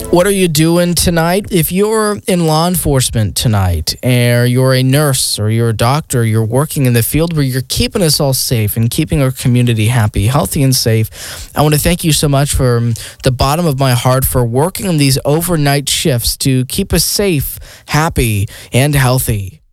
What are you doing tonight? If you're in law enforcement tonight, or you're a nurse, or you're a doctor, you're working in the field where you're keeping us all safe and keeping our community happy, healthy, and safe, I want to thank you so much from the bottom of my heart for working on these overnight shifts to keep us safe, happy, and healthy.